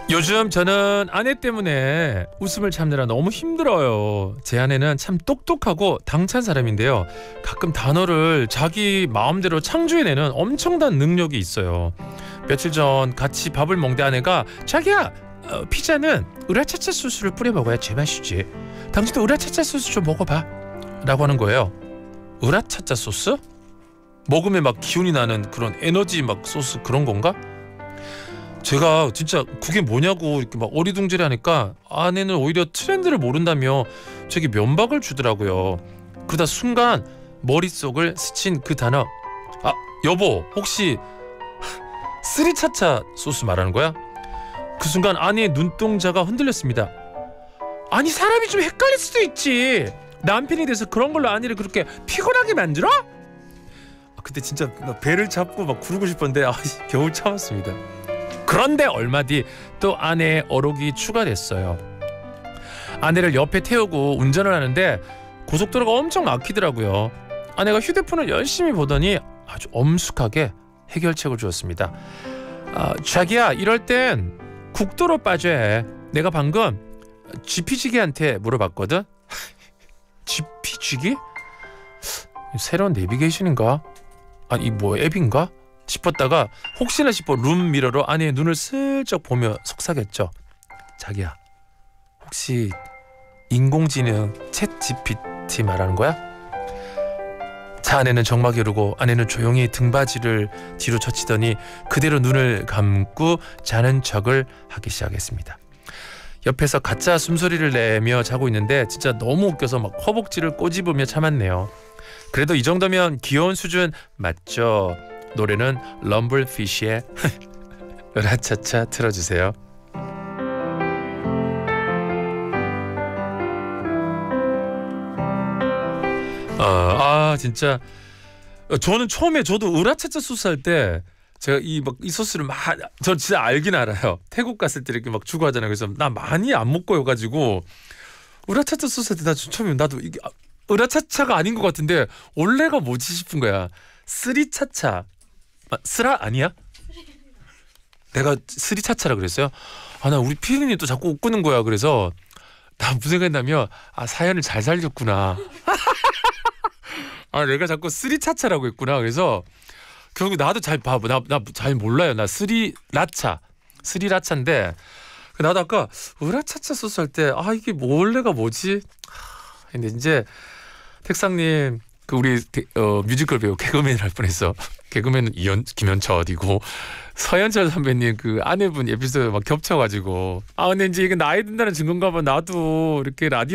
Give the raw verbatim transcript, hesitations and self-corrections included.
요즘 저는 아내 때문에 웃음을 참느라 너무 힘들어요. 제 아내는 참 똑똑하고 당찬 사람인데요. 가끔 단어를 자기 마음대로 창조해내는 엄청난 능력이 있어요. 며칠 전 같이 밥을 먹는데 아내가 자기야, 어, 피자는 으라차차 소스를 뿌려 먹어야 제맛이지. 당신도 으라차차 소스 좀 먹어봐 라고 하는 거예요. 으라차차 소스? 먹으면 막 기운이 나는 그런 에너지 막 소스 그런 건가? 제가 진짜 그게 뭐냐고 이렇게 막 어리둥절해 하니까 아내는 오히려 트렌드를 모른다며 저기 면박을 주더라고요. 그러다 순간 머릿속을 스친 그 단어, 아 여보 혹시 쓰리차차 소스 말하는 거야? 그 순간 아내의 눈동자가 흔들렸습니다. 아니 사람이 좀 헷갈릴 수도 있지. 남편이 돼서 그런 걸로 아내를 그렇게 피곤하게 만들어? 그때 진짜 배를 잡고 막 구르고 싶었는데 아, 겨우 참았습니다. 그런데 얼마 뒤 또 아내의 어록이 추가됐어요. 아내를 옆에 태우고 운전을 하는데 고속도로가 엄청 막히더라고요. 아내가 휴대폰을 열심히 보더니 아주 엄숙하게 해결책을 주었습니다. 아, 자기야 이럴 땐 국도로 빠져야 해. 내가 방금 지피지기한테 물어봤거든. 지피지기? 새로운 내비게이션인가? 아니 뭐 앱인가? 싶었다가 혹시나 싶어 룸미러로 아내의 눈을 슬쩍 보며 속삭였죠. 자기야 혹시 인공지능 챗 지피티 말하는 거야? 차 안에는 정막이 흐르고 아내는 조용히 등받이를 뒤로 젖히더니 그대로 눈을 감고 자는 척을 하기 시작했습니다. 옆에서 가짜 숨소리를 내며 자고 있는데 진짜 너무 웃겨서 막 허벅지를 꼬집으며 참았네요. 그래도 이 정도면 귀여운 수준 맞죠? 노래는 럼블피쉬의 으라차차 틀어주세요. 어, 아 진짜 저는 처음에 저도 으라차차 소스 할 때 제가 이 막 이 소스를 막 저 진짜 알긴 알아요. 태국 갔을 때 이렇게 막 주고 하잖아요. 그래서 나 많이 안 먹고 해가지고 으라차차 소스 할 때 나 처음에 나도 이게 으라차차가 아닌 것 같은데 원래가 뭐지 싶은 거야. 쓰리차차. 아, 쓰라 아니야? 내가 쓰리차차라 그랬어요. 아 나 우리 피디님 또 자꾸 웃고는 거야. 그래서 나 무슨 생각했냐면 아 사연을 잘 살렸구나. 아 내가 자꾸 쓰리차차라고 했구나. 그래서 결국 나도 잘 봐봐. 나 나 잘 몰라요. 나 쓰리라차 쓰리라차인데 나도 아까 으라차차 소스 할 때 아 이게 원래가 뭐지? 근데 이제 택상님 그 우리 어, 뮤지컬 배우 개그맨을 할 뻔했어. 개그맨은 이현 김현철이고 서현철 선배님 그 아내분 에피소드 막 겹쳐가지고 아 근데 이제 이게 나이 든다는 증거인가 봐. 나도 이렇게 라디오